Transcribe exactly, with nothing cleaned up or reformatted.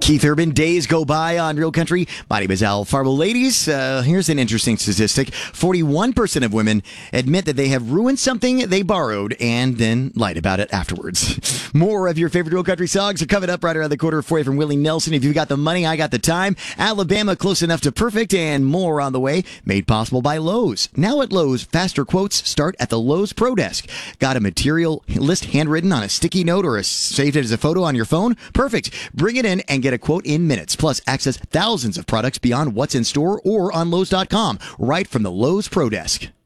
Keith Urban, days go by on Real Country. My name is Al Farbo. Ladies, uh, here's an interesting statistic. forty-one percent of women admit that they have ruined something they borrowed and then lied about it afterwards. More of your favorite Real Country songs are coming up right around the corner for you from Willie Nelson. If you've got the money, I got the time. Alabama, close enough to perfect, and more on the way. Made possible by Lowe's. Now at Lowe's, faster quotes start at the Lowe's Pro Desk. Got a material list handwritten on a sticky note or a, saved it as a photo on your phone? Perfect. Bring it in and get a quote in minutes. Plus, access thousands of products beyond what's in store or on Lowe's dot com right from the Lowe's Pro Desk.